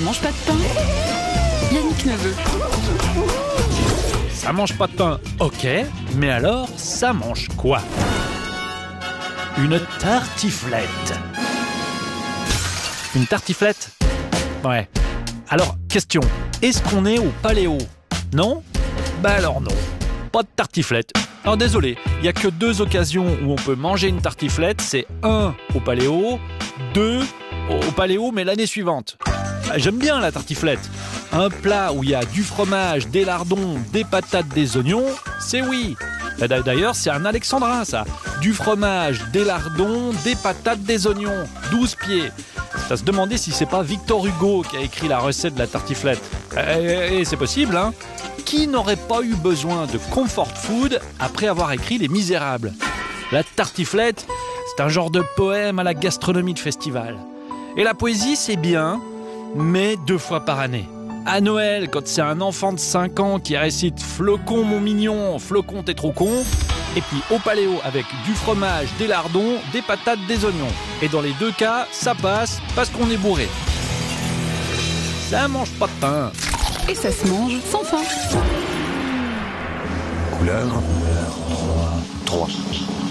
mange pas de pain. Yannick Neveu. Ça mange pas de pain, ok, mais alors, ça mange quoi? Une tartiflette. Une tartiflette? Ouais. Alors, question, est-ce qu'on est au Paléo? Non? Bah alors non, pas de tartiflette. Alors désolé, il n'y a que 2 occasions où on peut manger une tartiflette, c'est 1 au Paléo, 2 au Paléo mais l'année suivante. J'aime bien la tartiflette. Un plat où il y a du fromage, des lardons, des patates, des oignons, c'est oui. D'ailleurs, c'est un alexandrin, ça. Du fromage, des lardons, des patates, des oignons. 12 pieds. Ça se demandait si c'est pas Victor Hugo qui a écrit la recette de la tartiflette. Et c'est possible, hein. Qui n'aurait pas eu besoin de comfort food après avoir écrit Les Misérables? La tartiflette, c'est un genre de poème à la gastronomie de festival. Et la poésie, c'est bien, mais 2 fois par année. À Noël, quand c'est un enfant de 5 ans qui récite « Flocon mon mignon, flocon t'es trop con », et puis au Paléo avec du fromage, des lardons, des patates, des oignons. Et dans les 2 cas, ça passe parce qu'on est bourré. Ça mange pas de pain. Et ça se mange sans faim. Couleur 3.